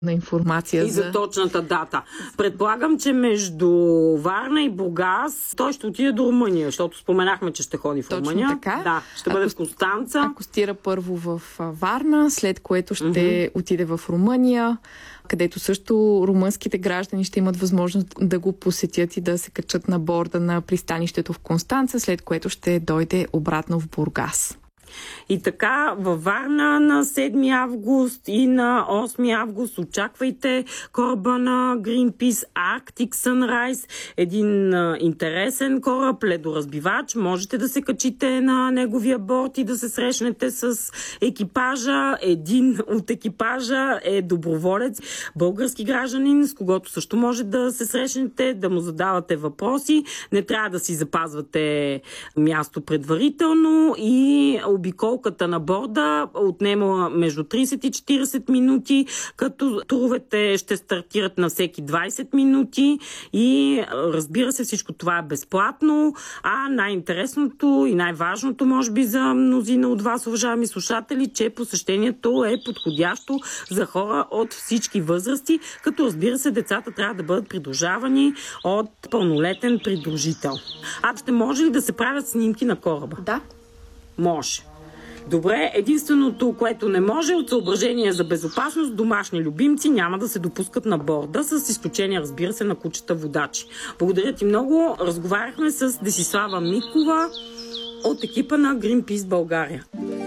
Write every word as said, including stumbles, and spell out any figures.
на информация. И за, за точната дата. Предполагам, че между Варна и Бургас той ще отиде до Румъния, защото споменахме, че ще ходи в Точно Румъния. така. Да, ще бъде в Констанца. Акостира първо в Варна, след което ще mm-hmm. отиде в Румъния, където също румънските граждани ще имат възможност да го посетят и да се качат на борда на пристанището в Констанца, след което ще дойде обратно в Бургас. И така, във Варна на седми август и на осми август очаквайте кораба на Greenpeace Arctic Sunrise. Един а, интересен кораб, ледоразбивач. Можете да се качите на неговия борд и да се срещнете с екипажа. Един от екипажа е доброволец, български гражданин, с когото също може да се срещнете, да му задавате въпроси. Не трябва да си запазвате място предварително и обиколката на борда отнема между трийсет и четирийсет минути, като туровете ще стартират на всеки двайсет минути и разбира се, всичко това е безплатно, а най-интересното и най-важното, може би за мнозина от вас, уважаеми слушатели, че посещението е подходящо за хора от всички възрасти, като разбира се, децата трябва да бъдат придружавани от пълнолетен придружител. А ще може ли да се правят снимки на кораба? Да. Може. Добре, единственото, което не може от съображение за безопасност, домашни любимци няма да се допускат на борда, с изключение, разбира се, на кучета водачи. Благодаря ти много. Разговаряхме с Десислава Микова от екипа на Greenpeace България.